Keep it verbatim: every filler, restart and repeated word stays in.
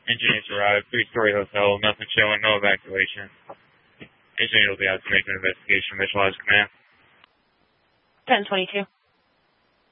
Engineers arrived, three-story hotel, nothing showing, no evacuation. Engineer will be out to make an investigation. Visualize command. ten twenty-two.